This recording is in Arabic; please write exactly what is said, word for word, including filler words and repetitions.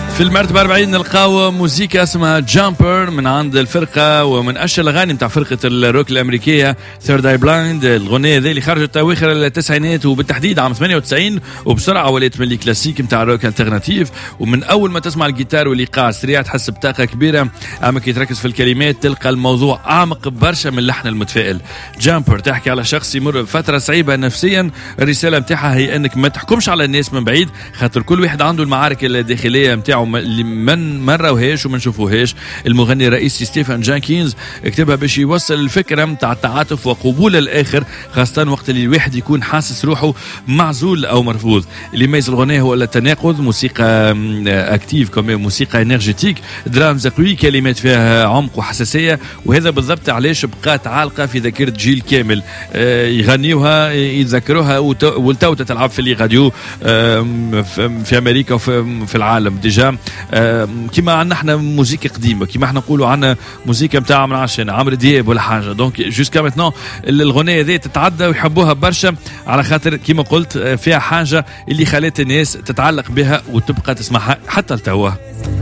في المرتبة أربعين نلقاو موسيقى اسمها جامبر من عند الفرقة ومن أشهر الأغاني متاع فرقة الروك الأمريكية ثيرد اي بلايند. الغنية ذي اللي خرجت أواخر التسعينات وبالتحديد عام ثمانية وتسعين وبسرعة ولات من لي كلاسيك متاع الروك الترناتيف. ومن أول ما تسمع الجيتار والإيقاع سريع تحس بطاقة كبيرة، أما كي تركز في الكلمات تلقى الموضوع أعمق برشا من اللحن المتفائل. جامبر تحكي على شخص يمر بفترة صعيبة نفسيا، الرسالة متاعها هي أنك ما تحكمش على الناس من بعيد، خاطر كل واحد عنده المعارك الداخلية متاعه اللي من مرة وهيش وما نشوفوهاش. المغني الرئيسي ستيفن جانكينز كتبها باش يوصل الفكرة متاع التعاطف وقبول الآخر، خاصة وقت اللي الواحد يكون حاسس روحه معزول أو مرفوض. اللي يميز الغناء هو التناقض، موسيقى أكتيف كمان موسيقى إنرجيتيك، درامز قوي، كلمات فيها عمق وحساسية، وهذا بالضبط علاش بقات عالقة في ذاكرة جيل كامل. يغنيوها يتذكروها والتو تلعب في اللي راديو في أمريكا وفي العالم ديجا. كما عندنا احنا موسيقى قديمه، كما احنا نقولوا عندنا موسيقى نتاع من عشان عمرو دياب ولا حاجه. دونك جوسكا ماتنون الغنيه هذه تتعدى ويحبوها برشا، على خاطر كما قلت فيها حاجه اللي خلات الناس تتعلق بها وتبقى تسمعها حتى لتوا.